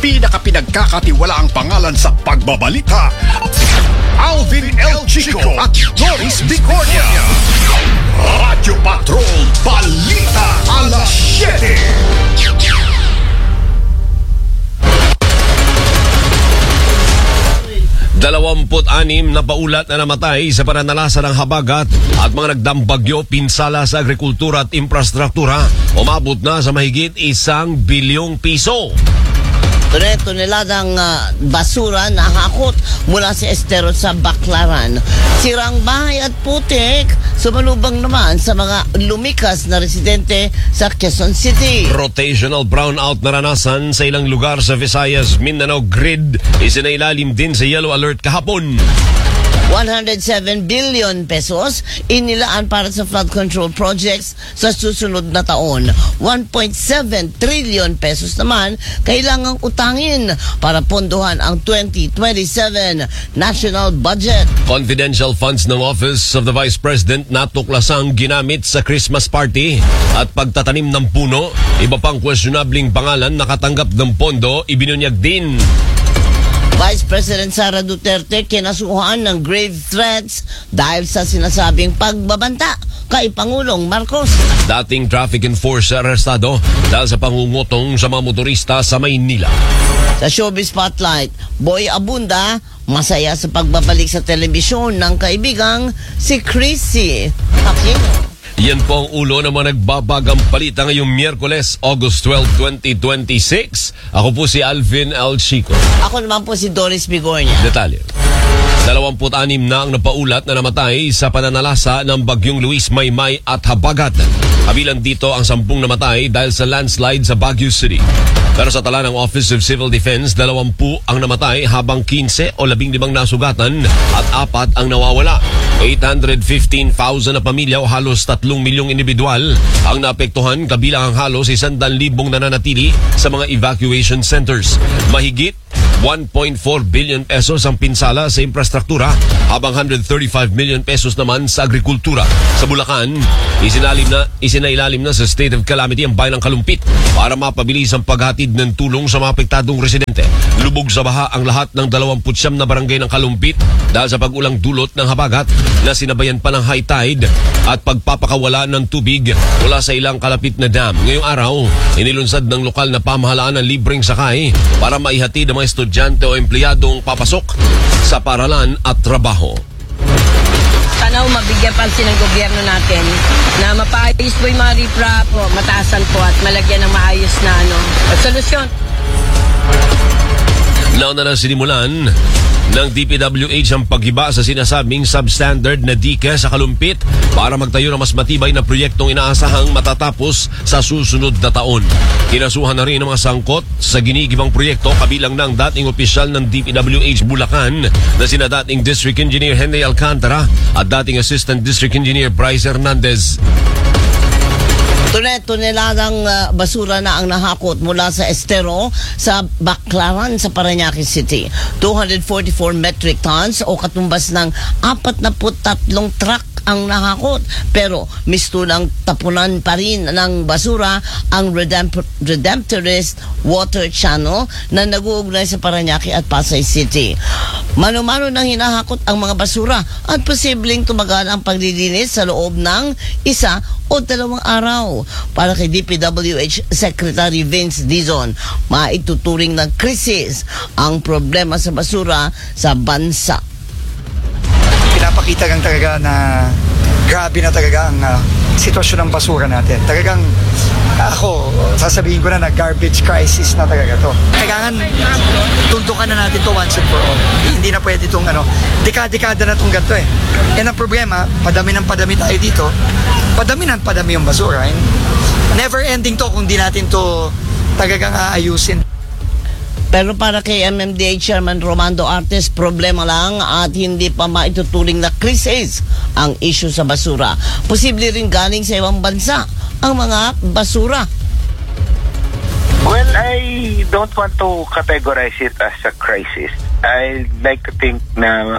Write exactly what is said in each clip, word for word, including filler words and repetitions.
pinakapinagkakatiwalaang pangalan sa pagbabalita, Alvin L. Chico at Doris Bicornia. Radyo Patrol Balita Alas siyete. Dalawamput anim na paulat na namatay sa pananalasa ng habagat at mga nagdambagyo pinsala sa agrikultura at infrastruktura. Umabot na sa mahigit isang bilyong piso. Toneladang uh, basura na hakot mula sa estero sa Baclaran. Sirang bahay at putik sumalubang naman sa mga lumikas na residente sa Quezon City. Rotational brownout naranasan sa ilang lugar sa Visayas, Mindanao grid. Isinailalim din sa yellow alert kahapon. one hundred seven billion pesos inilaan para sa flood control projects sa susunod na taon. one point seven trillion pesos naman kailangang utangin para pondohan ang twenty twenty-seven national budget. Confidential funds ng Office of the Vice President natuklasang ginamit sa Christmas party at pagtatanim ng puno. Iba pang questionabling pangalan nakatanggap ng pondo ibinunyag din. Vice President Sara Duterte kinasuhan ng grave threats dahil sa sinasabing pagbabanta kay Pangulong Marcos. Dating traffic enforcer arestado dahil sa pangungutong sa mga motorista sa Maynila. Sa Showbiz Spotlight, Boy Abunda masaya sa pagbabalik sa telebisyon ng kaibigang si Chrissy Aquino. Yan po ang ulo ng mga nagbabagang balita ngayong Miyerkules, August twelfth, twenty twenty-six. Ako po si Alvin L. Chico. Ako naman po si Doris Bicornia. Detalye. Dalawamput anim na ang napaulat na namatay sa pananalasa ng bagyong Luis, Maymay at Habagat. Kabilang dito ang sampung namatay dahil sa landslide sa Baguio City. Pero sa tala ng Office of Civil Defense, dalawampu ang namatay habang labinlima o labing limang nasugatan at apat ang nawawala. eight hundred fifteen thousand na pamilya o halos tatlong milyong individual ang naapektuhan, kabilang ang halos isandaan libong nananatili sa mga evacuation centers. Mahigit one point four billion pesos ang pinsala sa infrastruktura habang one hundred thirty-five million pesos naman sa agrikultura. Sa Bulacan, isinalim na, isinailalim na sa state of calamity ang bayan ng Kalumpit para mapabilis ang paghatid ng tulong sa mga apektadong residente. Lubog sa baha ang lahat ng dalawampu't siyam na barangay ng Kalumpit dahil sa pag-ulang dulot ng habagat na sinabayan pa ng high tide at pagpapakawala ng tubig mula sa ilang kalapit na dam. Ngayong araw, inilunsad ng lokal na pamahalaan ng libreng sakay para maihatid ang mga estudyante o empleyadong papasok sa paralan at trabaho. Sana mabigyan pansin ng gobyerno natin na mapaayos po yung mga riprap po, mataasan po at malagyan ng maayos na ano, solusyon. Nauna na sinimulan ng D P W H ang paghiba sa sinasabing substandard na dike sa Kalumpit para magtayo ng mas matibay na proyektong inaasahang matatapos sa susunod na taon. Kinasuhan na rin ang mga sangkot sa ginigibang proyekto, kabilang ng dating opisyal ng D P W H Bulacan na sina dating District Engineer Henry Alcantara at dating Assistant District Engineer Bryce Hernandez. Toneladang uh, basura na ang nahakot mula sa estero sa Baclaran sa Parañaque City. two hundred forty-four metric tons o katumbas ng apat na tatlong truck ang nahakot. Pero mistulang tapunan pa rin ng basura ang Redemp- Redemptorist Water Channel na nag-uugnay sa Parañaque at Pasay City. Mano-mano nang hinahakot ang mga basura at posibleng tumagal ang paglilinis sa loob ng isa o dalawang araw. Para kay D P W H Secretary Vince Dizon, maituturing ng krisis ang problema sa basura sa bansa. Pinapakita kang talaga na grabe na talaga ang uh, sitwasyon ng basura natin. Talagang ako, sasabihin ko na na garbage crisis na talaga to. Kailangan tuntukan na natin to once and for all. Hindi na pwede itong ano, dekada-dekada na itong ganito eh. Yan ang problema, padami ng padami tayo dito, padami ng padami yung basura. Eh. Never ending to kung di natin to talagang aayusin. Pero para kay M M D A Chairman Romando Artes, problema lang at hindi pa maituturing na krisis ang issue sa basura. Posible rin galing sa ibang bansa ang mga basura. Well, I don't want to categorize it as a crisis. I like to think na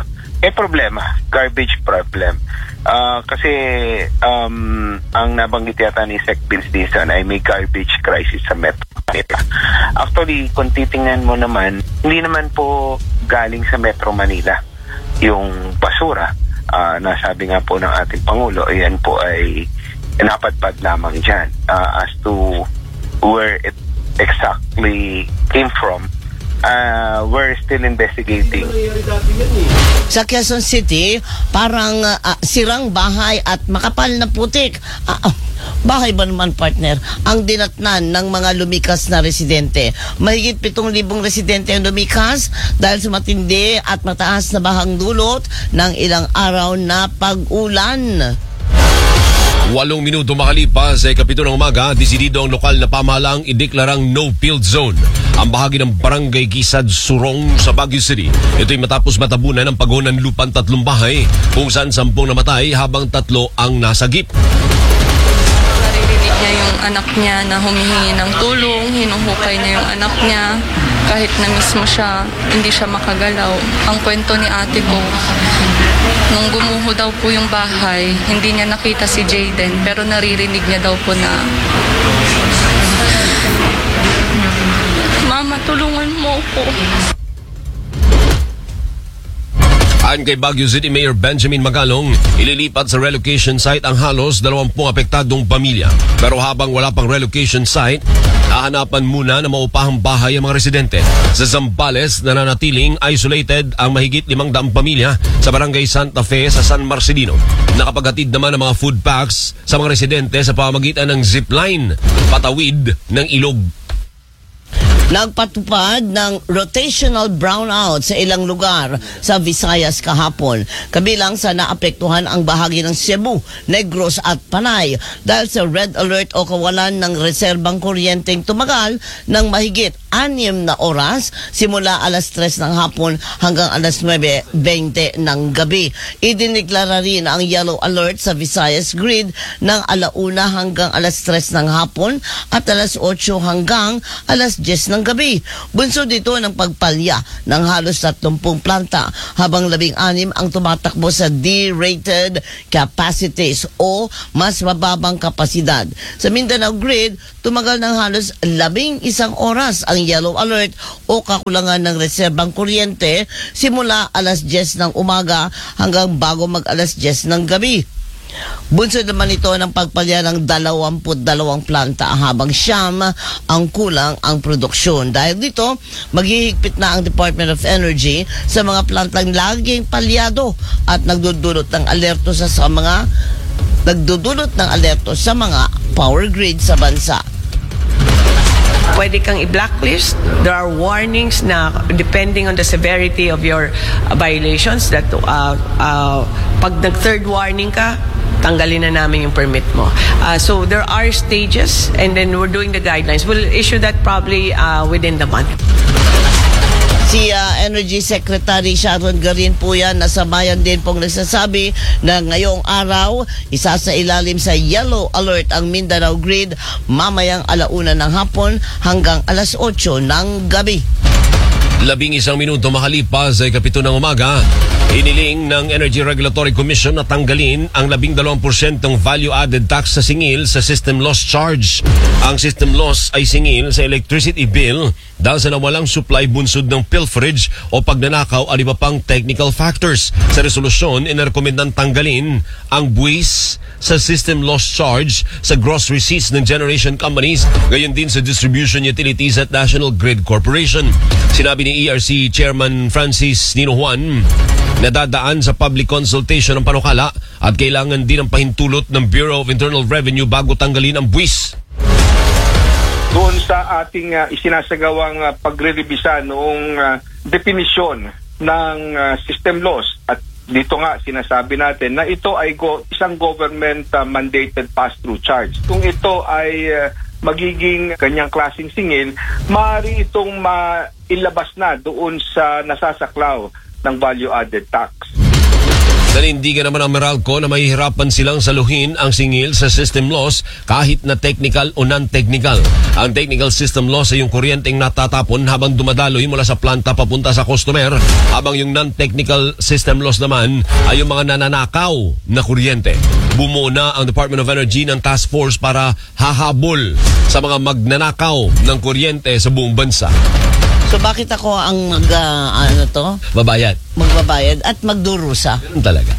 may problema, garbage problem. Uh, kasi um, ang nabanggit yata ni Sec Vince Dizon ay may garbage crisis sa Metro Manila. Actually, kung titingnan mo naman, hindi naman po galing sa Metro Manila yung basura. Uh, nasabi nga po ng ating Pangulo, ayan po ay napadpad lamang dyan. Uh, as to where it exactly came from, Uh, we're still investigating. Sa Quezon City, parang uh, sirang bahay at makapal na putik. Uh, uh, bahay ba naman, partner? Ang dinatnan ng mga lumikas na residente. Mahigit pitong libong residente ang lumikas dahil sa matindi at mataas na bahang dulot ng ilang araw na pag-ulan. Walong minuto makalipas sa ikapito ng umaga, desidido ang lokal na pamahalaang ideklarang no-field zone ang bahagi ng Barangay Gisad, Surong sa Baguio City. Ito'y matapos matabunan ng paghonan lupan tatlong bahay kung saan sampung namatay habang tatlo ang nasagip. Naririnig niya yung anak niya na humihingi ng tulong, hinuhukay niya yung anak niya. Kahit na mismo siya, hindi siya makagalaw. Ang kwento ni ate ko, nung gumuho daw po yung bahay, hindi niya nakita si Jayden, pero naririnig niya daw po na, "Mama, tulungan mo ko." Ayon kay Baguio City Mayor Benjamin Magalong, ililipat sa relocation site ang halos dalawampung apektadong pamilya. Pero habang wala pang relocation site, hahanapan muna na maupahang bahay ang mga residente. Sa Zambales, nananatiling isolated ang mahigit limang daang pamilya sa Barangay Santa Fe sa San Marcelino. Nakapaghatid naman ng mga food packs sa mga residente sa pamamagitan ng zipline patawid ng ilog. Nagpatupad ng rotational brownout sa ilang lugar sa Visayas kahapon. Kabilang sa naapektuhan ang bahagi ng Cebu, Negros at Panay dahil sa red alert o kawalan ng reserbang kuryenteng tumagal ng mahigit anim na oras simula alas tres ng hapon hanggang alas nuwebe bente ng gabi. Idineklara rin ang yellow alert sa Visayas grid ng alauna hanggang alas tres ng hapon at alas otso hanggang alas diyes ng gabi. Bunso dito ng pagpalya ng halos tatlumpung planta habang labing anim ang tumatakbo sa D-rated capacities o mas mababang kapasidad. Sa Mindanao grid, tumagal ng halos labing isang oras ang yellow alert o kakulangan ng reserbang kuryente simula alas diyes ng umaga hanggang bago mag alas diyes ng gabi. Bunsod naman ito ng pagpalya ng dalawampu't dalawang planta habang siyam ang kulang ang produksyon. Dahil dito, maghihigpit na ang Department of Energy sa mga plantang laging palyado at nagdudulot ng alerto sa, sa mga nagdudulot ng alerto sa mga power grid sa bansa. Pwede kang i-blacklist. There are warnings na depending on the severity of your uh, violations that uh, uh, pag nag-third warning ka, tanggalin na namin yung permit mo. Uh, so there are stages and then we're doing the guidelines. We'll issue that probably uh, within the month. Si uh, Energy Secretary Sharon Garin po yan, nasa bayan din pong nagsasabi na ngayong araw, isa sa ilalim sa yellow alert ang Mindanao grid mamayang alauna ng hapon hanggang alas otso ng gabi. Labing isang minuto makalipas ay kapito ng umaga, iniling ng Energy Regulatory Commission na tanggalin ang labing dalawang porsyentong value-added tax sa singil sa system loss charge. Ang system loss ay singil sa electricity bill dahil sa nawalang supply bunsod ng pilferage o pagnanakaw at iba pang technical factors. Sa resolusyon, inarekomendang tanggalin ang buwis sa system loss charge sa gross receipts ng generation companies, gayon din sa distribution utilities at National Grid Corporation. Sinabi ni E R C Chairman Francis Nino Juan, nadadaan sa public consultation ng panukala at kailangan din ang pahintulot ng Bureau of Internal Revenue bago tanggalin ang buwis. Doon sa ating uh, isinasagawang uh, pagre-revisa noong uh, definisyon ng uh, system loss at dito nga sinasabi natin na ito ay go, isang government uh, mandated pass-through charge. Kung ito ay uh, magiging kanyang klaseng singil, maaari itong mailabas na doon sa nasasaklaw ng value-added tax. Nanindigan naman ang Meralco na mahihirapan silang saluhin ang singil sa system loss kahit na technical o non-technical. Ang technical system loss ay yung kuryenteng natatapon habang dumadaloy mula sa planta papunta sa customer, habang yung non-technical system loss naman ay yung mga nananakaw na kuryente. Bumuo na ang Department of Energy ng task force para hahabol sa mga magnanakaw ng kuryente sa buong bansa. So bakit ako ang mag, uh, ano to? Babayad. Magbabayad at magdurusa? Ganun talaga.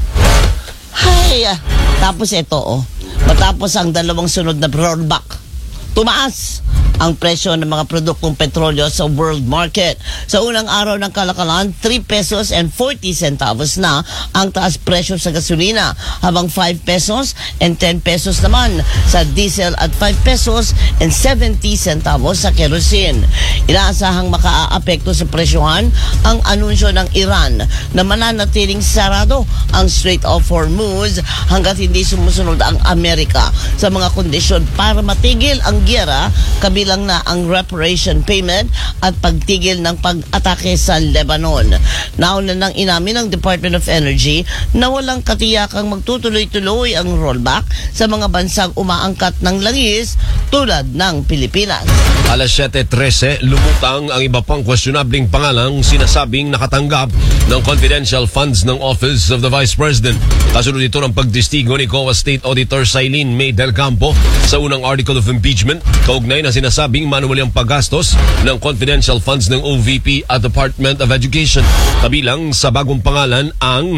Hay, ah. Tapos ito, oh. Matapos ang dalawang sunod na rollback, tumaas ang presyo ng mga produktong petrolyo sa world market. Sa unang araw ng kalakalan, three pesos and forty centavos na ang taas presyo sa gasolina, habang five pesos and ten pesos naman sa diesel at five pesos and seventy centavos sa kerosene. Inaasahang makaaapekto sa presyohan ang anunsyo ng Iran na mananatiling sarado ang Strait of Hormuz hanggat hindi sumusunod ang Amerika sa mga kondisyon para matigil ang giyera, kabilang na ang reparation payment at pagtigil ng pag-atake sa Lebanon. Nauna nang inamin ng Department of Energy na walang katiyakang magtutuloy-tuloy ang rollback sa mga bansang umaangkat ng langis tulad ng Pilipinas. Alas siyete trese, lumutang ang iba pang questionabling pangalang sinasabing nakatanggap ng confidential funds ng Office of the Vice President. Kasunod ito ng pagdistigo ni C O A State Auditor Sailin May Del Campo sa unang article of impeachment kaugnay na sinasabing manuwali ang paggastos ng confidential funds ng O V P at Department of Education. Kabilang sa bagong pangalan ang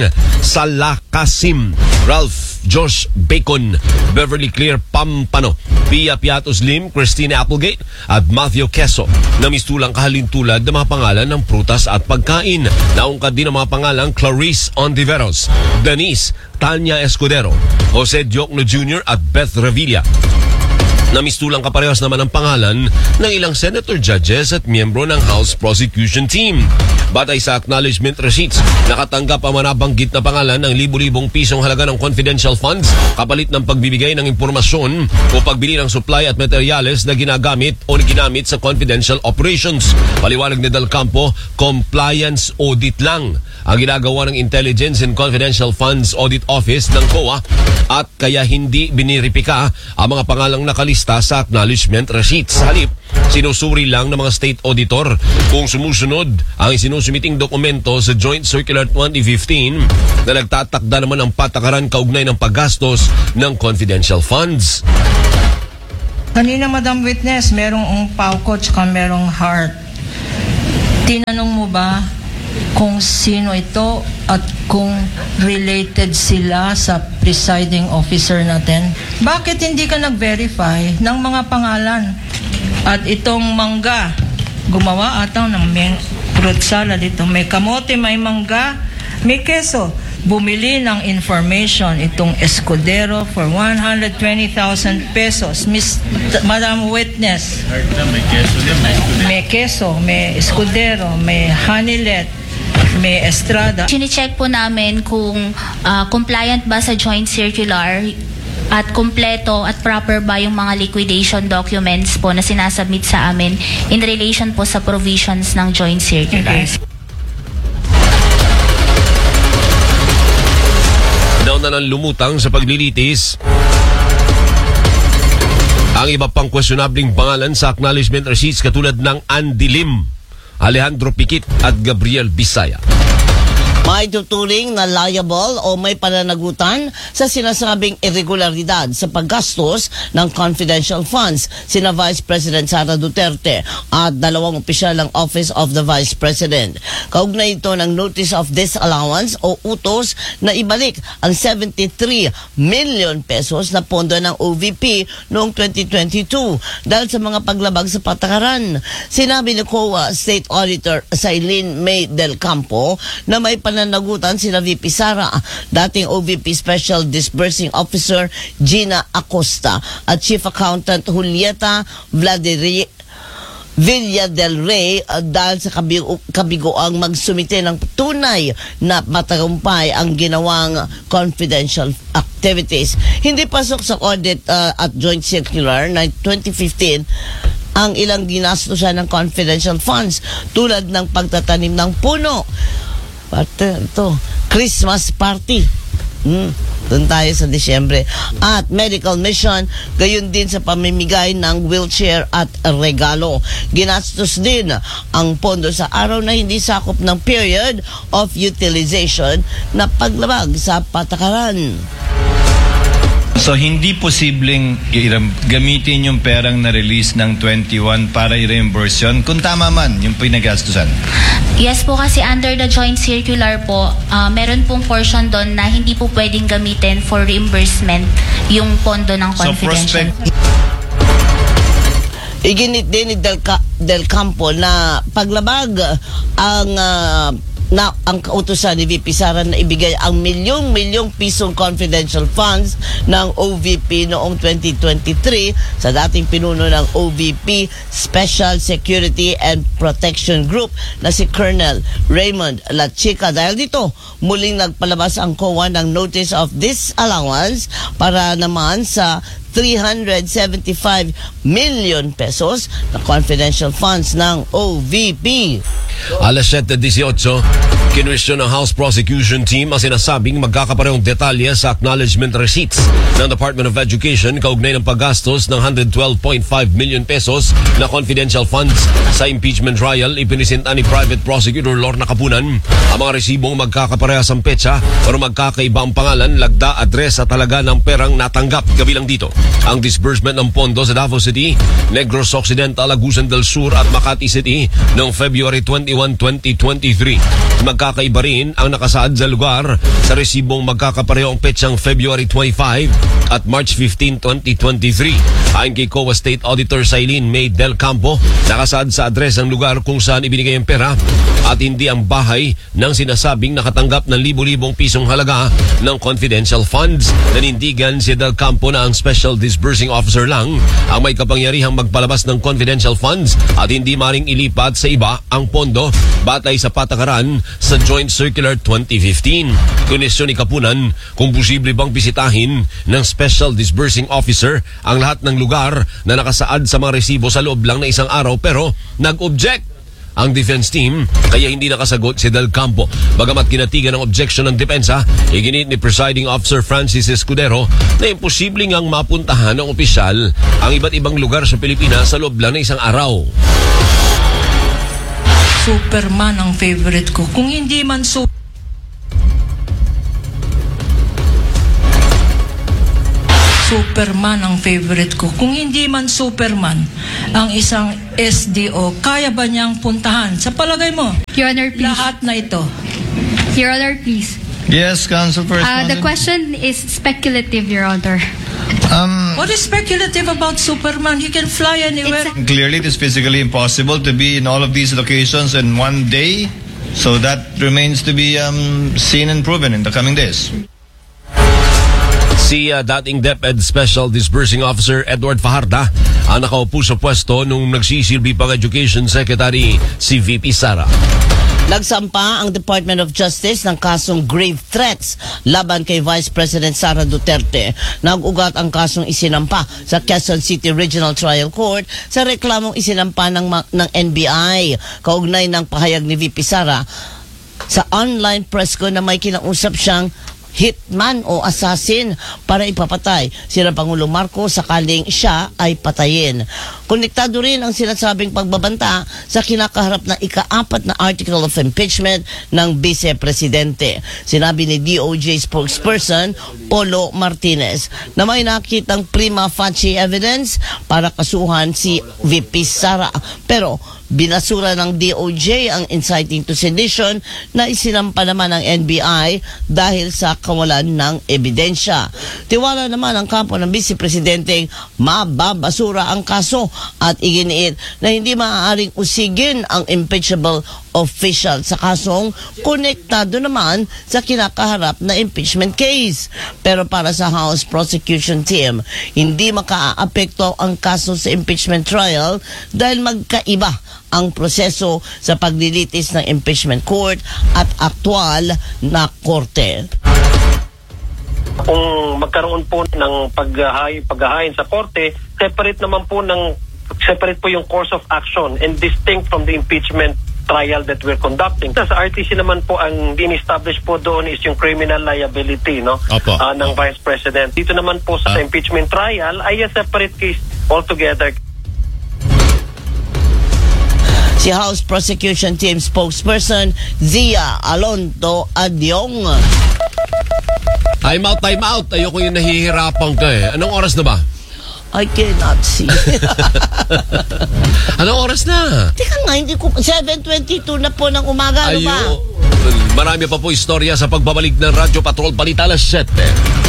Salakasim, Ralph Josh Bacon, Beverly Clear Pampano, Pia Piatos Lim, Christina Applegate at Matthew Queso na mistulang kahalintulad ng mga pangalan ng prutas at pagkain. Naungkad din ang mga pangalang Clarice Ontiveros, Denise Tanya Escudero, Jose Diokno Junior at Beth Revilla. Namistulang kaparehas naman ang pangalan ng ilang senator judges at miyembro ng House Prosecution Team. Batay sa acknowledgement receipts, nakatanggap ang manabanggit na pangalan ng libu-libong pisong halaga ng confidential funds kapalit ng pagbibigay ng impormasyon o pagbili ng supply at materyales na ginagamit o ginamit sa confidential operations. Paliwanag ni Del Campo, compliance audit lang ang ginagawa ng Intelligence and Confidential Funds Audit Office ng C O A at kaya hindi biniripika ang mga pangalang nakalista sa acknowledgement receipts. Sa halip, sinusuri lang ng mga state auditor kung sumusunod ang isinusumiting dokumento sa Joint Circular twenty fifteen na nagtatakda naman ang patakaran kaugnay ng paggastos ng confidential funds. Kanina, Madam Witness, merong umpaw ko tsaka merong heart. Tinanong mo ba kung sino ito at kung related sila sa presiding officer natin? Bakit hindi ka nag-verify ng mga pangalan? At itong mangga, gumawa ata ng fruit salad dito. May kamote, may mangga, may keso. Bumili ng information itong Escudero for one hundred twenty thousand pesos. Miss Madam Witness, may keso, may Escudero, may Hanilet, may Estrada. Chine-check po namin kung uh, compliant ba sa joint circular at kumpleto at proper ba yung mga liquidation documents po na sinasubmit sa amin in relation po sa provisions ng joint circular. Okay. Daw na ng lumutang sa paglilitis ang iba pang questionabling pangalan sa acknowledgement receipts katulad ng Andy Lim, Alejandro Piquit at Gabriel Bisaya. May tuturing na liable o may pananagutan sa sinasabing irregularidad sa paggastos ng confidential funds sina Vice President Sara Duterte at dalawang opisyal ng Office of the Vice President. Kaugnay ito ng Notice of Disallowance o utos na ibalik ang seventy-three million pesos na pondo ng O V P noong twenty twenty-two dahil sa mga paglabag sa patakaran. Sinabi ni C O A State Auditor Sailin May Del Campo na may pananagutan sila V P Sara, dating O V P Special Disbursing Officer Gina Acosta at Chief Accountant Julieta Vladiri Villa del Rey uh, dahil sa kabigo, kabigoang magsumite ng tunay na matagumpay ang ginawang confidential activities. Hindi pasok sa audit uh, at joint circular na twenty fifteen ang ilang ginastosan ng confidential funds tulad ng pagtatanim ng puno, Pati, ito, Christmas party, Hmm. Doon tayo sa Disyembre. At medical mission, gayon din sa pamimigay ng wheelchair at regalo. Ginastos din ang pondo sa araw na hindi sakop ng period of utilization na paglabag sa patakaran. So hindi posibleng gamitin yung perang na-release ng twenty-one para i-reimburse yun kung tama man yung pinagastusan? Yes po, kasi under the joint circular po, uh, meron pong portion doon na hindi po pwedeng gamitin for reimbursement yung pondo ng confidential. So prospect... Iginit din ni Del, Ca- Del Campo na paglabag ang uh, na ang kautusan ni V P Sara na ibigay ang milyong-milyong pisong confidential funds ng O V P noong twenty twenty-three sa dating pinuno ng O V P Special Security and Protection Group na si Colonel Raymond Lachica. Dahil dito, muling nagpalabas ang C O A ng Notice of Disallowance para naman sa three hundred seventy-five million pesos na confidential funds ng O V P. Alas siyete eighteen, kinwestiyon ng House Prosecution Team ang sinasabing magkakaparehong detalye sa acknowledgement receipts ng Department of Education kaugnay ng paggastos ng one hundred twelve point five million pesos na confidential funds sa impeachment trial. Ipinisinta ni Private Prosecutor Lorna Kapunan ang mga resibong magkakaparehas ang petsa pero magkakaiba ang pangalan, lagda, adres at talaga ng perang natanggap. Kabilang dito ang disbursement ng pondo sa Davao City, Negros Occidental, Agusan del Sur at Makati City noong February twenty-first, twenty twenty-three. Magkakaiba rin ang nakasaad sa lugar sa resibong magkakapareho ang petsang February twenty-fifth at March fifteenth, twenty twenty-three. Ayon kay C O A State Auditor Sailin May Del Campo, nakasaad sa adres ng lugar kung saan ibinigay ang pera at hindi ang bahay ng sinasabing nakatanggap ng libo-libong pisong halaga ng confidential funds. Nanindigan si Del Campo na ang Special Disbursing Officer lang ang may kapangyarihang magpalabas ng confidential funds at hindi maring ilipat sa iba ang pondo batay sa patakaran sa Joint Circular twenty fifteen. Kunesyon ni Kapunan kung posible bang bisitahin ng Special Disbursing Officer ang lahat ng lugar na nakasaad sa mga resibo sa loob lang na isang araw pero nag-object ang defense team kaya hindi nakasagot si Del Campo. Bagamat kinatigan ng objection ng depensa, iginit ni Presiding Officer Francis Escudero na imposible ngang mapuntahan ng opisyal ang iba't ibang lugar sa Pilipinas sa loob lang ng isang araw. Superman ang favorite ko. Kung hindi man so Superman ang favorite ko. Kung hindi man Superman ang isang S D O, kaya ba niyang puntahan? Sa palagay mo, Your Honor, please. Lahat na ito. Your Honor, please. Yes, Counsel for Uh, the question is speculative, Your Honor. Um, What is speculative about Superman? He can fly anywhere. Clearly, it is physically impossible to be in all of these locations in one day. So that remains to be um, seen and proven in the coming days. Si uh, dating DepEd Special Disbursing Officer Edward Fajarda ang nakaupo sa pwesto nung nagsisilbi pang Education Secretary si V P Sara. Nagsampa ang Department of Justice ng kasong grave threats laban kay Vice President Sara Duterte. Nag-ugat ang kasong isinampa sa Quezon City Regional Trial Court sa reklamong isinampa ng, ng N B I. Kaugnay ng pahayag ni V P Sara sa online press ko na may kinausap siyang hitman o assassin para ipapatay sila Pangulong Marcos sakaling siya ay patayin. Konektado rin ang sinasabing pagbabanta sa kinakaharap na ika-apat na article of impeachment ng Vice Presidente. Sinabi ni D O J spokesperson Polo Martinez na may nakitang prima facie evidence para kasuhan si V P Sara. Pero binasura ng D O J ang inciting to sedition na isinampa naman ng N B I dahil sa kawalan ng ebidensya. Tiwala naman ang kampo ng Vice Presidente mababasura ang kaso at iginiit na hindi maaaring usigin ang impeachable official sa kasong konektado naman sa kinakaharap na impeachment case. Pero para sa House Prosecution Team, hindi makaaapekto ang kaso sa impeachment trial dahil magkaiba ang proseso sa paglilitis ng impeachment court at aktwal na korte. Kung magkaroon po ng paghahain, paghahain sa korte, separate naman po ng separate po yung course of action and distinct from the impeachment trial that we're conducting. Sa R T C naman po, ang din-establish po doon is yung criminal liability, no? Opo. Uh, ng Opo. Vice President. Dito naman po sa Ah. impeachment trial ay a separate case altogether. Si House Prosecution Team spokesperson Zia Alonto Adyong. Time out, time out. Ayoko yung nahihirapan ka eh. Anong oras na ba? I cannot see. Anong oras na? Teka nga, hindi ko... seven twenty-two na po ng umaga, ano ba? Ayo. Marami pa po istorya sa pagbabalik ng Radyo Patrol Balita alas siyete.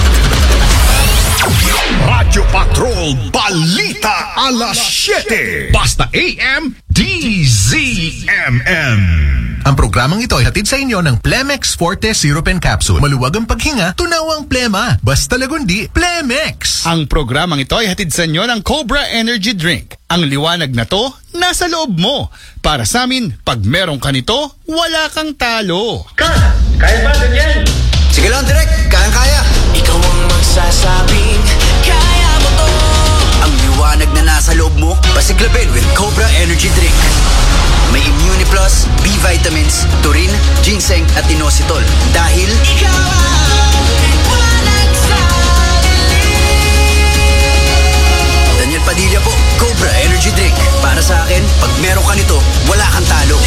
Radyo Patrol Balita alas siyete. Basta A M D Z M M. Ang programang ito ay hatid sa inyo ng Plemex Forte Syrup and Capsule. Maluwag ang paghinga, tunaw ang plema. Basta lagundi, Plemex! Ang programang ito ay hatid sa inyo ng Cobra Energy Drink. Ang liwanag na to, nasa loob mo. Para sa amin, pag meron ka nito, wala kang talo. Ka! Kaya ba, Daniel? Sige lang, direct. Kayang-kaya. Ikaw ang magsasabing, kaya mo to. Ang liwanag na nasa loob mo, pasiklabin with Cobra Energy Drink. May Immuniplus, B vitamins, taurine, ginseng at inositol. Dahil ikaw ang liwanag sa dilim. Daniel Padilla po, Cobra Energy Drink. Para sa akin, pag meron ka nito, wala kang talo.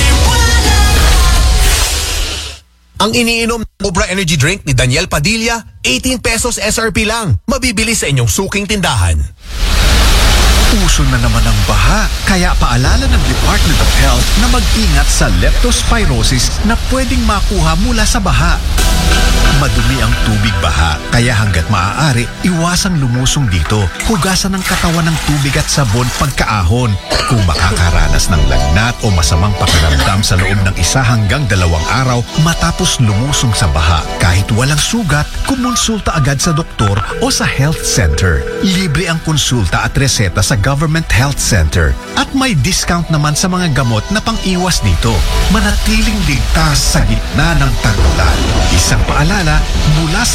Ang iniinom ng Cobra Energy Drink ni Daniel Padilla, eighteen pesos S R P lang. Mabibili sa inyong suking tindahan. Uso na naman ang baha, kaya paalala ng Department of Health na mag-ingat sa leptospirosis na pwedeng makuha mula sa baha. Madumi ang tubig baha, kaya hanggat maaari, iwasang lumusong dito. Hugasan ang katawan ng tubig at sabon pagkaahon. Kung makakaranas ng lagnat o masamang pakiramdam sa loob ng isa hanggang dalawang araw matapos lumusong sa baha, kahit walang sugat, kumonsulta agad sa doktor o sa health center. Libre ang konsulta at reseta sa Government Health Center. At may discount naman sa mga gamot na pang-iwas dito. Manatiling ligtas sa gitna ng tagulan. Isang paalala mula sa